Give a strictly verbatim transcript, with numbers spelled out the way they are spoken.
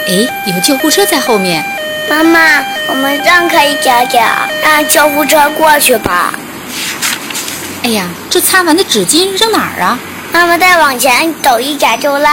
哎，有救护车在后面。 妈妈，我们让开一点点，让救护车过去吧。 哎呀，这擦完的纸巾扔哪儿啊？ 妈妈再往前走一点就烂